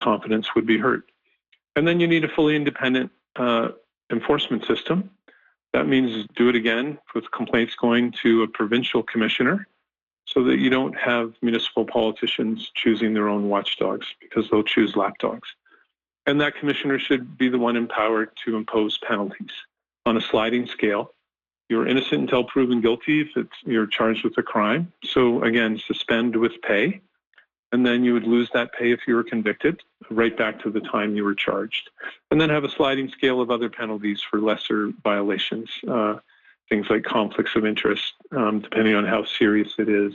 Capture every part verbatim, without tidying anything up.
confidence would be hurt. And then you need a fully independent uh, enforcement system. That means do it again with complaints going to a provincial commissioner so that you don't have municipal politicians choosing their own watchdogs, because they'll choose lapdogs. And that commissioner should be the one empowered to impose penalties on a sliding scale. You're innocent until proven guilty if it's, you're charged with a crime. So again, suspend with pay. And then you would lose that pay if you were convicted, right back to the time you were charged. And then have a sliding scale of other penalties for lesser violations, uh, things like conflicts of interest, um, depending on how serious it is,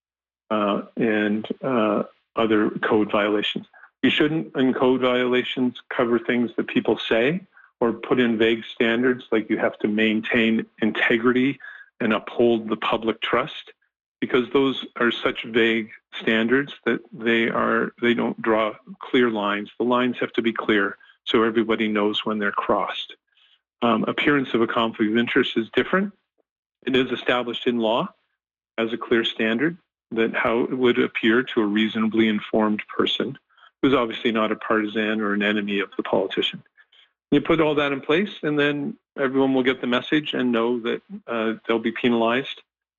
uh, and uh, other code violations. You shouldn't, in code violations, cover things that people say or put in vague standards, like you have to maintain integrity and uphold the public trust, because those are such vague standards that they are they don't draw clear lines. The lines have to be clear so everybody knows when they're crossed. Um, appearance of a conflict of interest is different. It is established in law as a clear standard that how it would appear to a reasonably informed person who's obviously not a partisan or an enemy of the politician. You put all that in place, and then everyone will get the message and know that uh, they'll be penalized.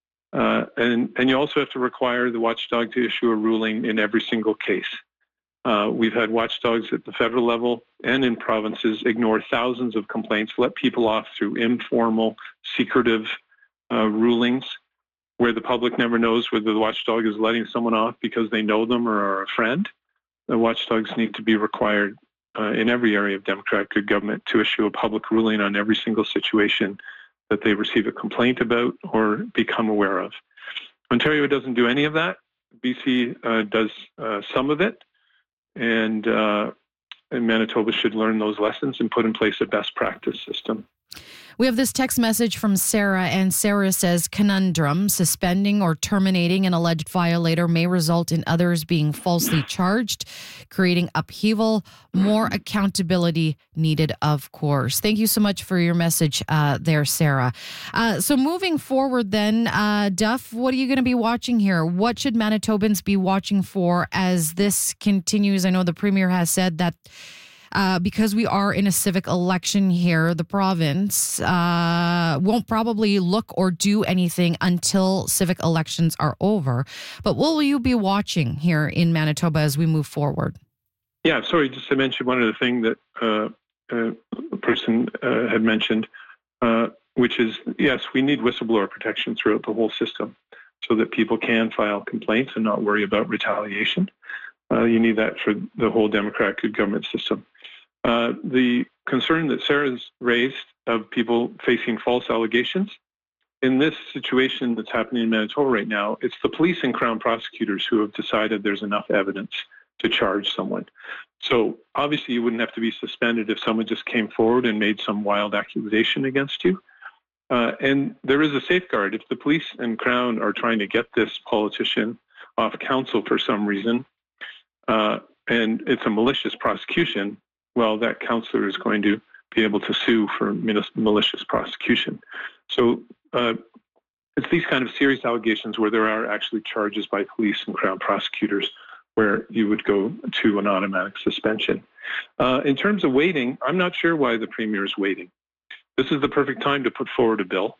Uh, and, and you also have to require the watchdog to issue a ruling in every single case. Uh, we've had watchdogs at the federal level and in provinces ignore thousands of complaints, let people off through informal, secretive uh, rulings where the public never knows whether the watchdog is letting someone off because they know them or are a friend. The watchdogs need to be required uh, in every area of democratic good government to issue a public ruling on every single situation that they receive a complaint about or become aware of. Ontario doesn't do any of that. B C uh, does uh, some of it, and, uh, and Manitoba should learn those lessons and put in place a best practice system. We have this text message from Sarah, and Sarah says, conundrum, suspending or terminating an alleged violator may result in others being falsely charged, creating upheaval, more accountability needed, of course. Thank you so much for your message uh, there, Sarah. Uh, so moving forward then, uh, Duff, what are you going to be watching here? What should Manitobans be watching for as this continues? I know the Premier has said that Uh, because we are in a civic election here, the province uh, won't probably look or do anything until civic elections are over. But what will you be watching here in Manitoba as we move forward? Yeah, sorry, just to mention one other thing that uh, uh, a person uh, had mentioned, uh, which is, yes, we need whistleblower protection throughout the whole system so that people can file complaints and not worry about retaliation. Uh, you need that for the whole democratic good government system. Uh, the concern that Sarah's raised of people facing false allegations, in this situation that's happening in Manitoba right now, it's the police and Crown prosecutors who have decided there's enough evidence to charge someone. So obviously you wouldn't have to be suspended if someone just came forward and made some wild accusation against you. Uh, and there is a safeguard. If the police and Crown are trying to get this politician off council for some reason, uh, and it's a malicious prosecution, well, that councillor is going to be able to sue for malicious prosecution. So uh, it's these kind of serious allegations where there are actually charges by police and Crown prosecutors where you would go to an automatic suspension. Uh, in terms of waiting, I'm not sure why the Premier is waiting. This is the perfect time to put forward a bill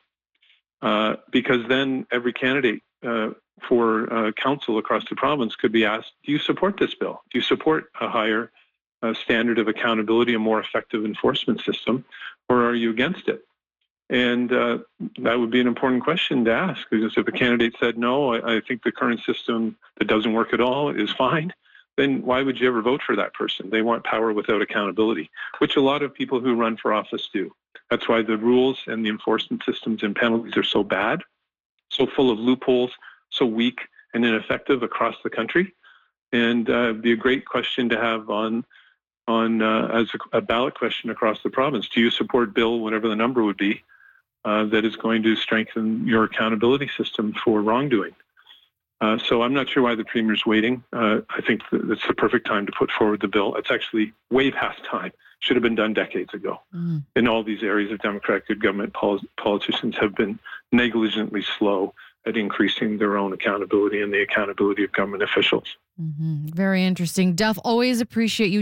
uh, because then every candidate uh, for uh, council across the province could be asked, do you support this bill? Do you support a higher uh, standard of accountability, a more effective enforcement system, or are you against it? And uh, that would be an important question to ask, because if a candidate said, no, I, I think the current system that doesn't work at all is fine, then why would you ever vote for that person? They want power without accountability, which a lot of people who run for office do. That's why the rules and the enforcement systems and penalties are so bad, so full of loopholes, so weak and ineffective across the country. And uh, it'd be a great question to have on on uh, as a, a ballot question across the province. Do you support bill, whatever the number would be, uh, that is going to strengthen your accountability system for wrongdoing? Uh, so I'm not sure why the Premier's waiting. Uh, I think that it's the perfect time to put forward the bill. It's actually way past time. Should have been done decades ago. Mm. In all these areas of democratic good government, pol- politicians have been negligently slow at increasing their own accountability and the accountability of government officials. Mm-hmm. Very interesting. Duff, always appreciate you